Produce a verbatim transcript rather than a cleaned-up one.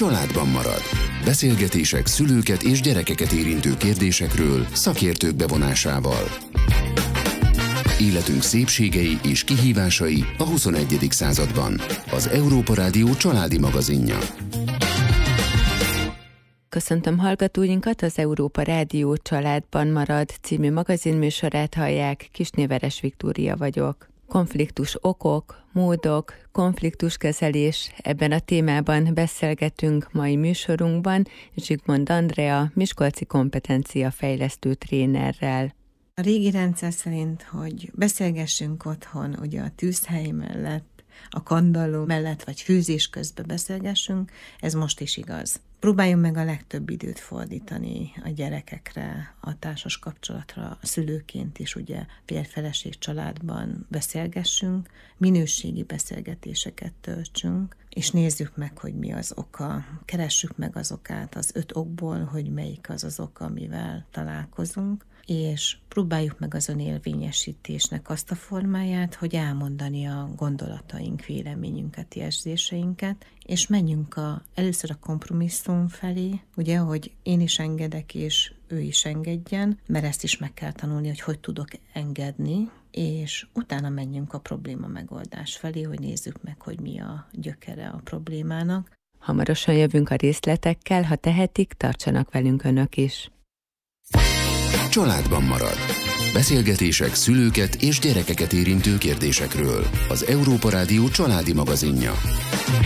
családban marad. Beszélgetések szülőket és gyerekeket érintő kérdésekről szakértők bevonásával. Életünk szépségei és kihívásai a huszonegyedik században. Az Európa Rádió családi magazinja. Köszöntöm hallgatóinkat, az Európa Rádió Családban marad című magazinműsorát hallják, Kisné-Veres Viktória vagyok. Konfliktus okok, módok, konfliktuskezelés, ebben a témában beszélgetünk mai műsorunkban Zsigmond Andrea, miskolci kompetenciafejlesztő trénerrel. A régi rendszer szerint, hogy beszélgessünk otthon, ugye a tűzhely mellett, a kandalló mellett, vagy főzés közben beszélgessünk, ez most is igaz. Próbáljunk meg a legtöbb időt fordítani a gyerekekre, a társas kapcsolatra, a szülőként is ugye férj-feleség családban beszélgessünk, minőségi beszélgetéseket töltsünk, és nézzük meg, hogy mi az oka. Keressük meg az okát az öt okból, hogy melyik az az oka, amivel találkozunk, és próbáljuk meg az önérvényesítésnek azt a formáját, hogy elmondani a gondolataink, véleményünket, érzéseinket, és menjünk a, először a kompromisszum felé, ugye, hogy én is engedek, és ő is engedjen, mert ezt is meg kell tanulni, hogy hogy tudok engedni, és utána menjünk a probléma megoldás felé, hogy nézzük meg, hogy mi a gyökere a problémának. Hamarosan jövünk a részletekkel, ha tehetik, tartsanak velünk önök is. Családban marad. Beszélgetések szülőket és gyerekeket érintő kérdésekről. Az Európa Rádió családi magazinja.